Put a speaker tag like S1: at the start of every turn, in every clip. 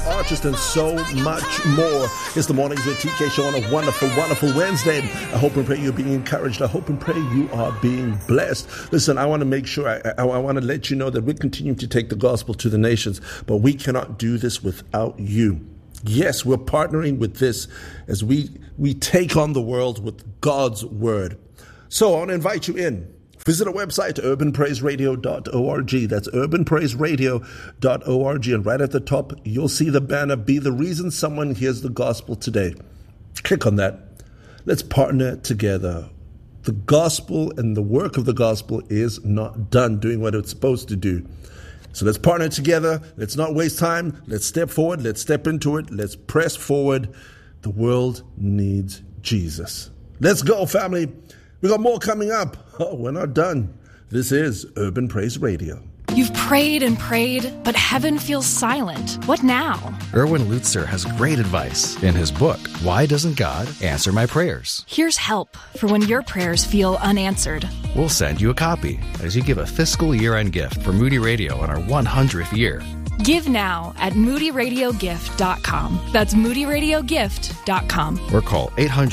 S1: artists, and so much more. It's the Mornings with TK show on a wonderful, wonderful Wednesday. I hope and pray you're being encouraged. I hope and pray you are being blessed. Listen, I want to make sure, I want to let you know that we're continuing to take the gospel to the nations, but we cannot do this without you. Yes, we're partnering with this as we take on the world with God's word. So I want to invite you in. Visit our website, urbanpraiseradio.org. That's urbanpraiseradio.org. And right at the top, you'll see the banner, Be the Reason Someone Hears the Gospel Today. Click on that. Let's partner together. The gospel and the work of the gospel is not done doing what it's supposed to do. So let's partner together. Let's not waste time. Let's step forward. Let's step into it. Let's press forward. The world needs Jesus. Let's go, family. We got more coming up. Oh, we're not done. This is Urban Praise Radio.
S2: You've prayed and prayed, but heaven feels silent. What now?
S3: Erwin Lutzer has great advice in his book, Why Doesn't God Answer My Prayers?
S2: Here's help for when your prayers feel unanswered.
S3: We'll send you a copy as you give a fiscal year-end gift for Moody Radio on our 100th year.
S2: Give now at moodyradiogift.com. That's moodyradiogift.com.
S3: Or call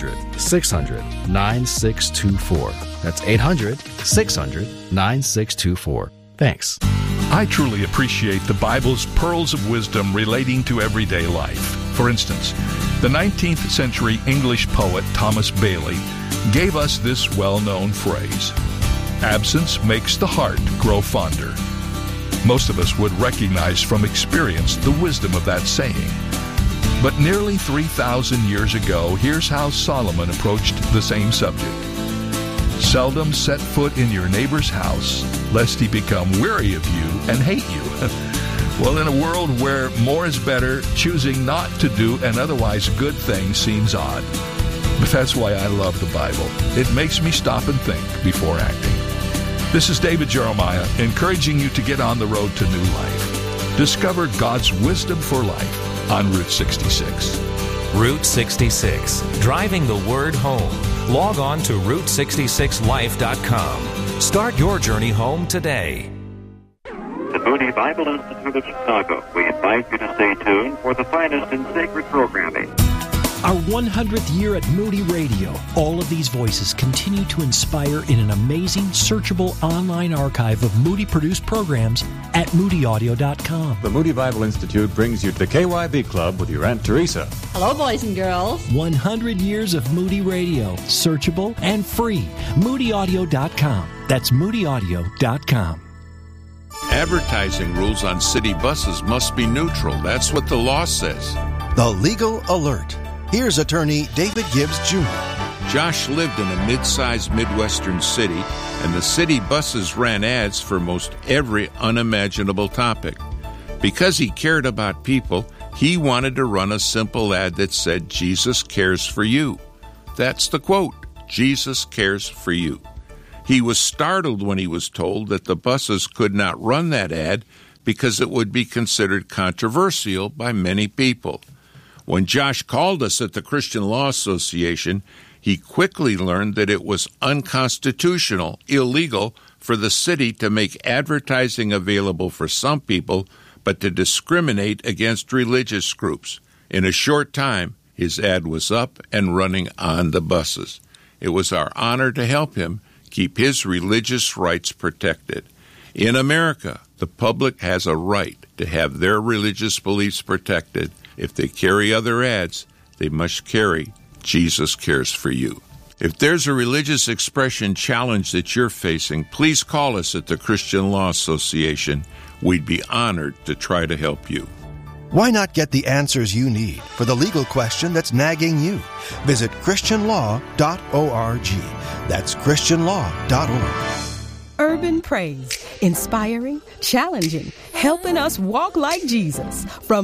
S3: 800-600-9624. That's 800-600-9624. Thanks.
S4: I truly appreciate the Bible's pearls of wisdom relating to everyday life. For instance, the 19th century English poet Thomas Bailey gave us this well-known phrase, "Absence makes the heart grow fonder." Most of us would recognize from experience the wisdom of that saying. But nearly 3,000 years ago, here's how Solomon approached the same subject. Seldom set foot in your neighbor's house, lest he become weary of you and hate you. Well, in a world where more is better, choosing not to do an otherwise good thing seems odd. But that's why I love the Bible. It makes me stop and think before acting. This is David Jeremiah, encouraging you to get on the road to new life. Discover God's wisdom for life on Route 66.
S5: Route 66, driving the word home. Log on to Route66Life.com. Start your journey home today.
S6: The Moody Bible Institute of Chicago. We invite you to stay tuned for the finest in sacred programming.
S7: Our 100th year at Moody Radio. All of these voices continue to inspire in an amazing, searchable online archive of Moody-produced programs at moodyaudio.com.
S8: The Moody Bible Institute brings you to the KYB Club with your Aunt Teresa.
S9: Hello, boys and girls.
S7: 100 years of Moody Radio. Searchable and free. moodyaudio.com. That's moodyaudio.com.
S10: Advertising rules on city buses must be neutral. That's what the law says.
S11: The Legal Alert. Here's attorney David Gibbs Jr.
S10: Josh lived in a mid-sized Midwestern city, and the city buses ran ads for most every unimaginable topic. Because he cared about people, he wanted to run a simple ad that said, "Jesus cares for you." That's the quote, "Jesus cares for you." He was startled when he was told that the buses could not run that ad because it would be considered controversial by many people. When Josh called us at the Christian Law Association, he quickly learned that it was unconstitutional, illegal for the city to make advertising available for some people, but to discriminate against religious groups. In a short time, his ad was up and running on the buses. It was our honor to help him keep his religious rights protected. In America, the public has a right to have their religious beliefs protected. If they carry other ads, they must carry Jesus Cares for You. If there's a religious expression challenge that you're facing, please call us at the Christian Law Association. We'd be honored to try to help you.
S11: Why not get the answers you need for the legal question that's nagging you? Visit christianlaw.org. That's christianlaw.org.
S12: Urban Praise, inspiring, challenging, helping us walk like Jesus. From